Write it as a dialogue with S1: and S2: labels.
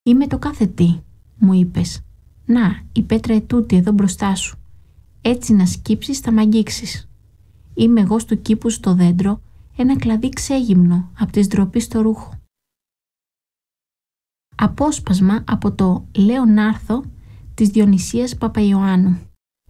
S1: «Είμαι το κάθε τι», μου είπες. «Να, η πέτρα ετούτη εδώ μπροστά σου. Έτσι να σκύψεις θα μ' αγγίξεις. Είμαι εγώ στου κήπου στο δέντρο, ένα κλαδί ξέγυμνο απ' της ντροπής στο ρούχο». Απόσπασμα από το «Λέω να'ρθω» της Διονυσίας Παπαϊωάννου.